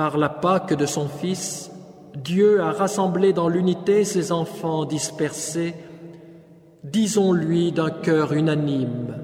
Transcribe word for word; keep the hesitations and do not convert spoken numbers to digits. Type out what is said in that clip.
Par la Pâque de son Fils, Dieu a rassemblé dans l'unité ses enfants dispersés. Disons-lui d'un cœur unanime: